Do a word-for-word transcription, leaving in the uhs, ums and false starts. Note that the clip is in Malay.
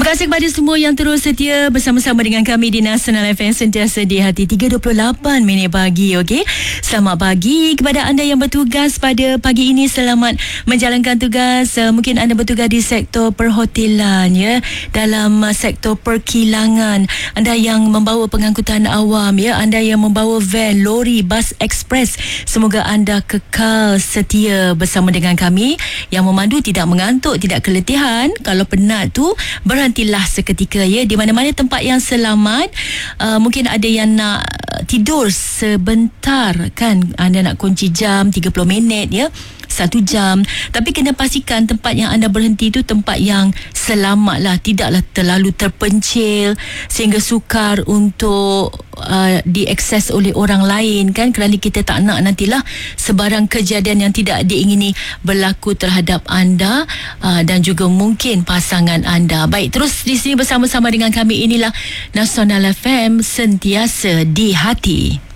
Terima kasih kepada semua yang terus setia bersama-sama dengan kami di Nasional F M, sentiasa di hati. Tiga dua puluh lapan minit pagi, okey. Selamat pagi kepada anda yang bertugas pada pagi ini. Selamat menjalankan tugas. Uh, mungkin anda bertugas di sektor perhotelan, ya, dalam uh, sektor perkilangan. Anda yang membawa pengangkutan awam, ya, anda yang membawa van, lori, bas ekspres. Semoga anda kekal setia bersama dengan kami. Yang memandu tidak mengantuk, tidak keletihan. Kalau penat tu, berhentilah seketika, ya, di mana-mana tempat yang selamat. Uh, mungkin ada yang nak tidur sebentar, kan, anda nak kunci jam tiga puluh minit, ya, satu jam, tapi kena pastikan tempat yang anda berhenti tu tempat yang selamat lah, tidaklah terlalu terpencil sehingga sukar untuk uh, diakses oleh orang lain, kan, kerana kita tak nak nantilah sebarang kejadian yang tidak diingini berlaku terhadap anda uh, dan juga mungkin pasangan anda. Baik, terus di sini bersama-sama dengan kami. Inilah Nasional F M, sentiasa di hati.